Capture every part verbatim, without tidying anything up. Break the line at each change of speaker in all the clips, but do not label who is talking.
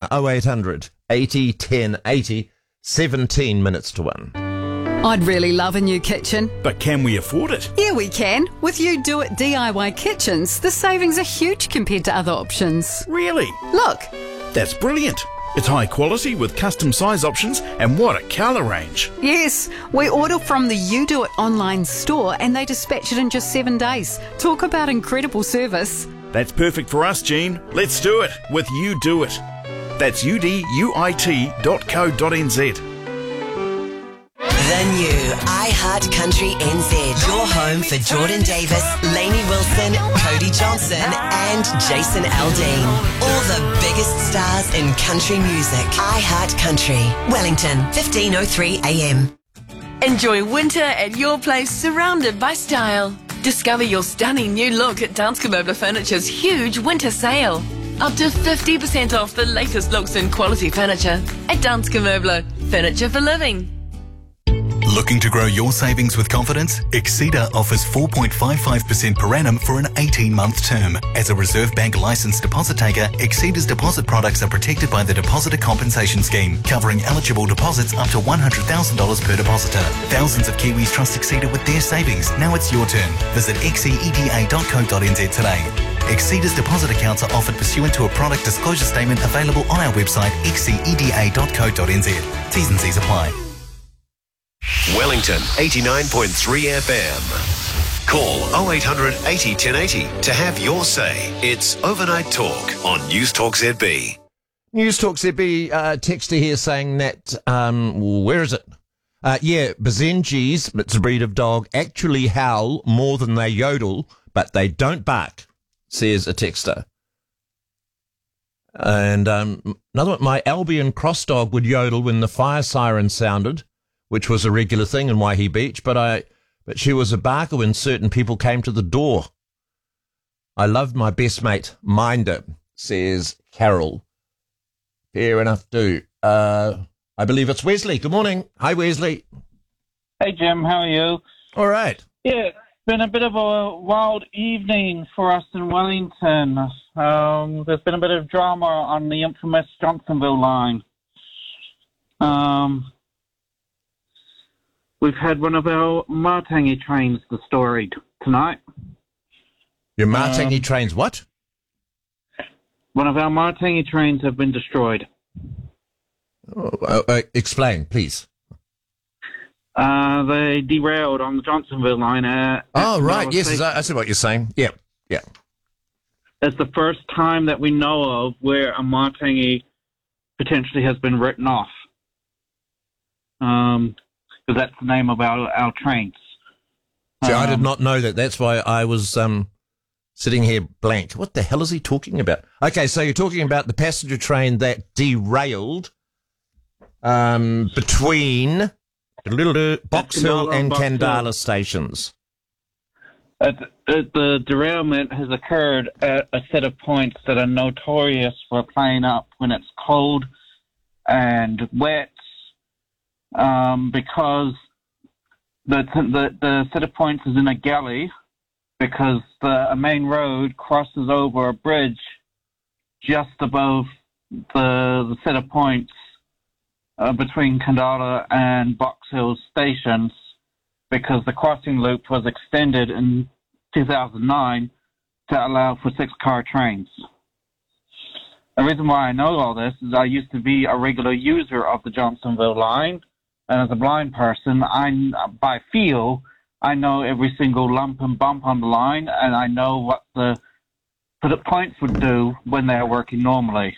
oh eight hundred eighty ten eighty, seventeen minutes to one.
I'd really love a new kitchen.
But can we afford it?
Yeah, we can. With You Do It D I Y Kitchens, the savings are huge compared to other options.
Really?
Look.
That's brilliant. It's high quality with custom size options, and what a colour range.
Yes, we order from the You Do It online store and they dispatch it in just seven days. Talk about incredible service.
That's perfect for us, Jean. Let's do it with You Do It. That's U D U I T dot co dot n z.
The new iHeart Country N Z. Your home for Jordan Davis, Lainey Wilson, Cody Johnson and Jason Aldean. All the biggest stars in country music. iHeart Country. Wellington, fifteen oh three a m.
Enjoy winter at your place, surrounded by style. Discover your stunning new look at Danske Möbler Furniture's huge winter sale. Up to fifty percent off the latest looks in quality furniture at Danske Möbler. Furniture for living.
Looking to grow your savings with confidence? Exceeder offers four point five five percent per annum for an eighteen-month term. As a Reserve Bank licensed deposit taker, Exceeder's deposit products are protected by the Depositor Compensation Scheme, covering eligible deposits up to one hundred thousand dollars per depositor. Thousands of Kiwis trust Exceeder with their savings. Now it's your turn. Visit exceeda dot co dot n z today. Exceeder's deposit accounts are offered pursuant to a product disclosure statement available on our website, exceeda dot co dot n z. T's and C's apply.
Wellington eighty-nine point three F M. Call oh eight hundred eighty ten eighty to have your say. It's Overnight Talk on News Talk Z B.
News Talk Z B uh, texter here saying that, um, where is it? Uh, yeah, Basenjis, it's a breed of dog, actually howl more than they yodel, but they don't bark, says a texter. And um, another one, my Albion cross dog would yodel when the fire siren sounded, which was a regular thing in Waihi Beach, but I, but she was a barker when certain people came to the door. I loved my best mate, Minder, says Carol. Fair enough, too. Uh, I believe it's Wesley. Good morning. Hi, Wesley.
Hey, Jim. How are you?
All right.
Yeah, it's been a bit of a wild evening for us in Wellington. Um, there's been a bit of drama on the infamous Johnsonville line. Um... We've had one of our Matangi trains destroyed tonight.
Your Matangi
um,
trains what?
One of our Matangi trains have been destroyed.
Oh, uh, uh, explain, please.
Uh, they derailed on the Johnsonville line. At,
oh,
at
right. Yes,
Station.
I see what you're saying. Yeah, yeah.
It's the first time that we know of where a Matangi potentially has been written off. Um... Because that's the name of our, our trains.
See,
um,
I did not know that. That's why I was um, sitting here blank. What the hell is he talking about? Okay, so you're talking about the passenger train that derailed um, between Box Hill and
Box
Kandala
Hill.
stations.
Uh, the, the derailment has occurred at a set of points that are notorious for playing up when it's cold and wet. Um, because the, the the set of points is in a galley, because the main road crosses over a bridge just above the the set of points uh, between Kandala and Box Hill stations, because the crossing loop was extended in two thousand nine to allow for six-car trains. The reason why I know all this is I used to be a regular user of the Johnsonville line. And as a blind person, I, by feel, I know every single lump and bump on the line, and I know what the, the points would do when they're working normally.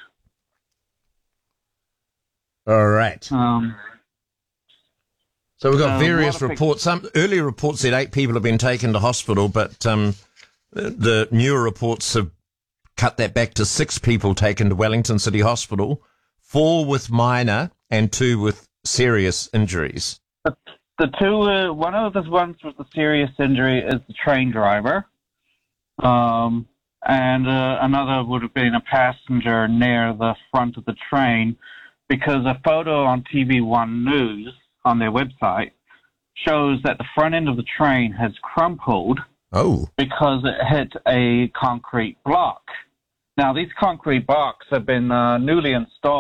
All right.
Um,
so we've got
uh,
various reports. Some earlier reports said eight people have been taken to hospital, but um, the, the newer reports have cut that back to six people taken to Wellington City Hospital, four with minor and two with serious injuries.
The, the two, uh, one of the ones with the serious injury is the train driver, um, and uh, another would have been a passenger near the front of the train, because a photo on T V one News on their website shows that the front end of the train has crumpled.
Oh.
Because it hit a concrete block. Now, these concrete blocks have been uh, newly installed